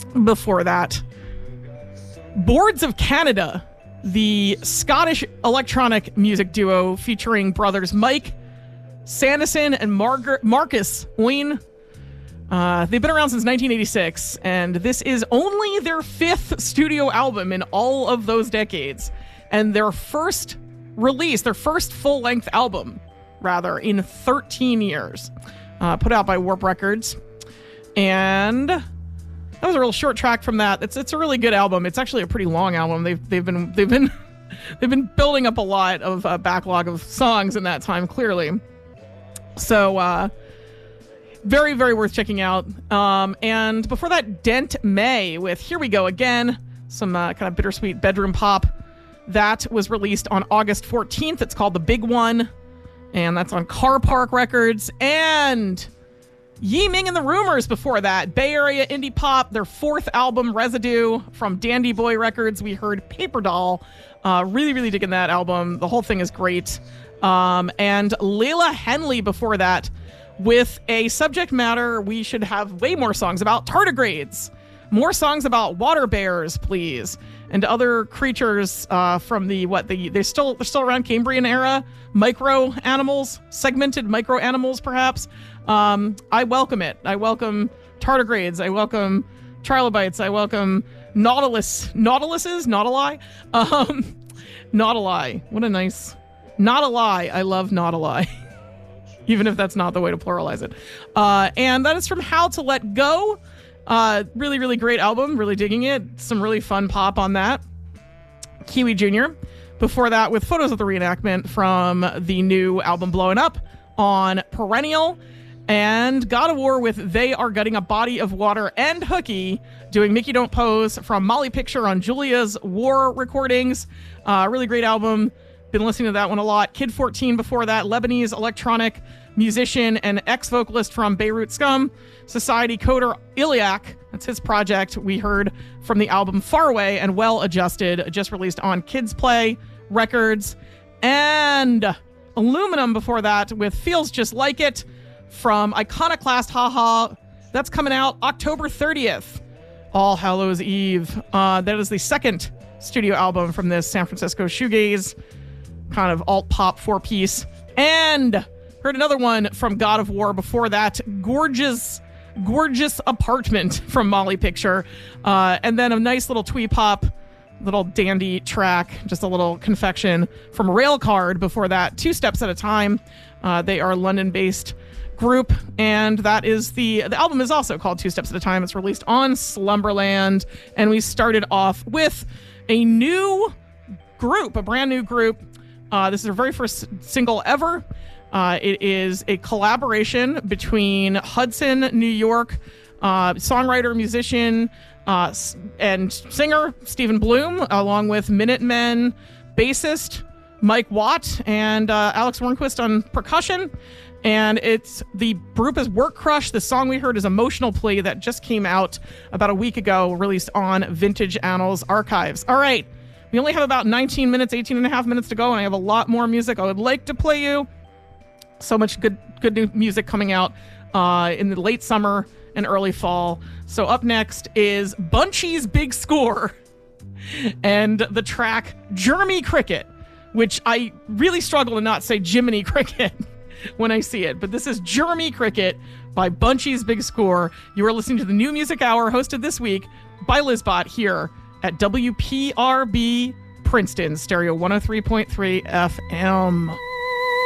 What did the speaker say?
Before that, Boards of Canada, the Scottish electronic music duo featuring brothers Mike Sanderson and Marcus Owen. They've been around since 1986, and this is only their fifth studio album in all of those decades, and their first full-length album, rather, in 13 years, put out by Warp Records. And that was a real short track from that. It's a really good album. It's actually a pretty long album. They've been building up a lot of backlog of songs in that time, clearly. So very, very worth checking out. And before that, Dent May with Here We Go Again, some kind of bittersweet bedroom pop. That was released on August 14th. It's called The Big One, and that's on Car Park Records. And Yi Ming and the Rumors before that, Bay Area indie pop, their fourth album, Residue, from Dandy Boy Records. We heard Paper Doll. Really, really digging that album. The whole thing is great. And Layla Henley before that, with a subject matter we should have way more songs about: tardigrades. More songs about water bears, please, and other creatures from they're still around Cambrian era micro animals, segmented micro animals, perhaps. I welcome it. I welcome tardigrades. I welcome trilobites. I welcome nautiluses, nautili. Nautili. What a nice nautili. I love nautili. Even if that's not the way to pluralize it. And that is from How to Let Go. Really, really great album. Really digging it. Some really fun pop on that. Kiwi Jr. Before that, with photos of the reenactment from the new album Blowing Up on Perennial. And God of War with They Are Gutting a Body of Water, and Hooky doing Mickey Don't Pose from Molly Picture on Julia's War recordings. Really great album. Been listening to that one a lot. Kid 14 before that, Lebanese electronic musician and ex-vocalist from Beirut Scum. Society coder Iliac, that's his project. We heard from the album Far Away and Well Adjusted, just released on Kids Play Records. And Aluminum before that with Feels Just Like It from Iconoclast Haha. That's coming out October 30th, All Hallows Eve. That is the second studio album from this San Francisco shoegaze kind of alt-pop four-piece. And heard another one from God of War before that, Gorgeous Apartment from Molly Picture. And then a nice little twee pop, little dandy track, just a little confection from Railcard before that, Two Steps at a Time. They are a London-based group, and that is the album is also called Two Steps at a Time. It's released on Slumberland. And we started off with a brand new group. This is their very first single ever. It is a collaboration between Hudson, New York, songwriter, musician, and singer Stephen Bloom, along with Minutemen bassist Mike Watt and Alex Warnquist on percussion. And the group is Work Crush. The song we heard is Emotional Plea, that just came out about a week ago, released on Vintage Annals Archives. All right. We only have about 18 and a half minutes to go, and I have a lot more music I would like to play you. So much good new music coming out in the late summer and early fall. So up next is Bunchy's Big Score and the track Jeremy Cricket, which I really struggle to not say Jiminy Cricket when I see it. But this is Jeremy Cricket by Bunchy's Big Score. You are listening to the New Music Hour, hosted this week by Lizbot here at WPRB Princeton, Stereo 103.3 FM.